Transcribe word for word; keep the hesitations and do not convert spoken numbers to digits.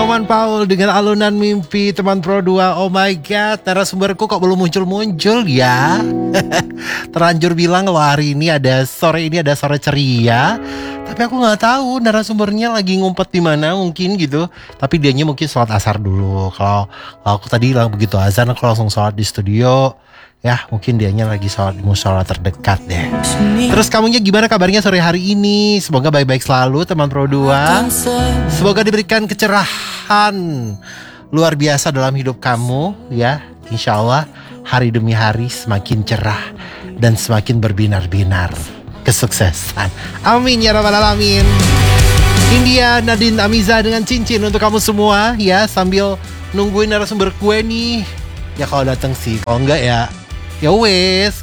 Roman Paul dengan Alunan Mimpi, teman Pro dua. Oh my god, narasumberku kok belum muncul-muncul ya. Terlanjur bilang loh hari ini ada sore ini ada sore ceria. Tapi aku nggak tahu narasumbernya lagi ngumpet di mana mungkin gitu. Tapi dianya mungkin sholat asar dulu. Kalau kalau aku tadi lang begitu azan aku langsung sholat di studio. Ya mungkin dianya lagi sholat di musola terdekat deh. Terus kamunya gimana kabarnya sore hari ini? Semoga baik-baik selalu teman Pro dua. Semoga diberikan kecerahan luar biasa dalam hidup kamu ya. Insya Allah hari demi hari semakin cerah dan semakin berbinar-binar kesuksesan. Amin ya rabbal alamin. India Nadine Amiza dengan cincin untuk kamu semua ya. Sambil nungguin narasumber gue nih. Ya kalau datang sih, kalau enggak ya ya wes.